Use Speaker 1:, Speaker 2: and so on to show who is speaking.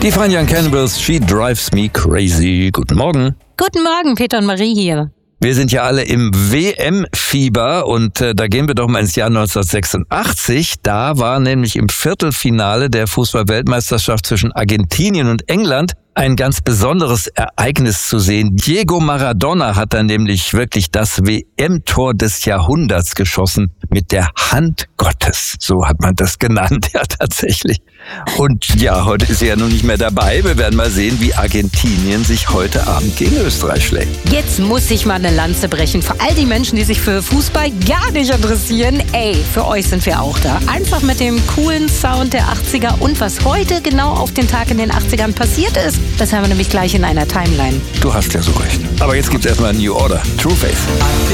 Speaker 1: Die Fine Young Cannibals, She Drives Me Crazy. Guten Morgen.
Speaker 2: Guten Morgen, Peter und Marie hier.
Speaker 1: Wir sind ja alle im WM-Fieber und da gehen wir doch mal ins Jahr 1986. Da war nämlich im Viertelfinale der Fußball-Weltmeisterschaft zwischen Argentinien und England ein ganz besonderes Ereignis zu sehen. Diego Maradona hat dann nämlich wirklich das WM-Tor des Jahrhunderts geschossen mit der Hand Gottes. So hat man das genannt, ja tatsächlich. Und ja, heute ist er ja nun nicht mehr dabei. Wir werden mal sehen, wie Argentinien sich heute Abend gegen Österreich schlägt.
Speaker 2: Jetzt muss ich mal eine Lanze brechen. Für all die Menschen, die sich für Fußball gar nicht interessieren. Ey, für euch sind wir auch da. Einfach mit dem coolen Sound der 80er und was heute genau auf den Tag in den 80ern passiert ist. Das haben wir nämlich gleich in einer Timeline.
Speaker 1: Du hast ja so recht. Aber jetzt gibt's erstmal New Order. True Faith.